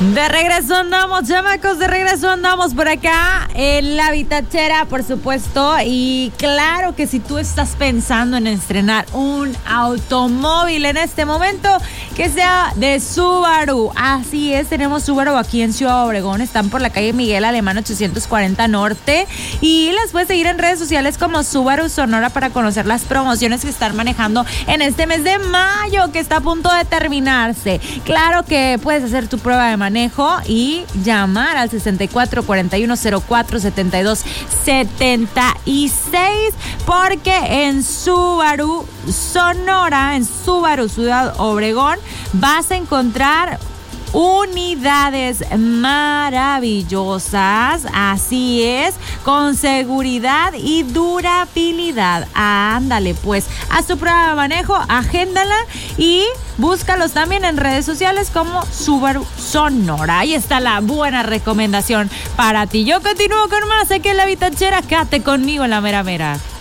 De regreso andamos, chamacos, de regreso andamos por acá en la Vitachera, por supuesto. Y claro que si tú estás pensando en estrenar un automóvil en este momento, que sea de Subaru. Así es, tenemos Subaru aquí en Ciudad Obregón. Están por la calle Miguel Alemán 840 Norte. Y las puedes seguir en redes sociales como Subaru Sonora para conocer las promociones que están manejando en este mes de mayo, que está a punto de terminarse. Claro que puedes hacer tu prueba de manejo y llamar al 6441047276, porque en Subaru Sonora, en Subaru Ciudad Obregón, vas a encontrar unidades maravillosas, así es, con seguridad y durabilidad. Ándale, pues, haz tu prueba de manejo, agéndala y búscalos también en redes sociales como Subaru Sonora. Ahí está la buena recomendación para ti. Yo continúo con más aquí en la Vitachera. Quédate conmigo en la mera mera.